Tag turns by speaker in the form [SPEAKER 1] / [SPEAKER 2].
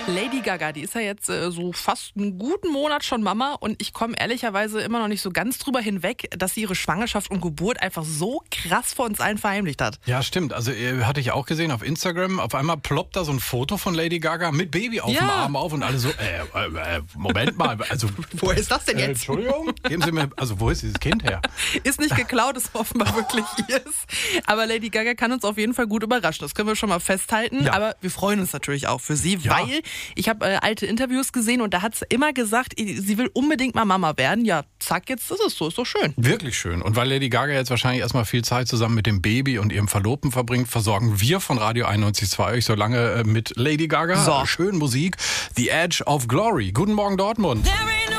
[SPEAKER 1] Lady Gaga, die ist ja jetzt so fast einen guten Monat schon Mama und ich komme ehrlicherweise immer noch nicht so ganz drüber hinweg, dass sie ihre Schwangerschaft und Geburt einfach so krass vor uns allen verheimlicht hat.
[SPEAKER 2] Ja, stimmt. Also hatte ich auch gesehen auf Instagram. Auf einmal ploppt da so ein Foto von Lady Gaga mit Baby auf dem Arm auf und alle so, Moment mal. Also,
[SPEAKER 1] woher ist das denn jetzt?
[SPEAKER 2] Entschuldigung? Geben Sie mir, also wo ist dieses Kind her?
[SPEAKER 1] Ist nicht geklaut, ist offenbar wirklich ihrs. Aber Lady Gaga kann uns auf jeden Fall gut überraschen. Das können wir schon mal festhalten. Ja. Aber wir freuen uns natürlich auch für sie, weil ich habe alte Interviews gesehen und da hat sie immer gesagt, sie will unbedingt mal Mama werden. Ja, zack, jetzt ist es so. Ist doch schön.
[SPEAKER 2] Wirklich schön. Und weil Lady Gaga jetzt wahrscheinlich erstmal viel Zeit zusammen mit dem Baby und ihrem Verlobten verbringt, versorgen wir von Radio 91.2 euch so lange mit Lady Gaga.
[SPEAKER 1] So.
[SPEAKER 2] Schön Musik. The Edge of Glory. Guten Morgen, Dortmund.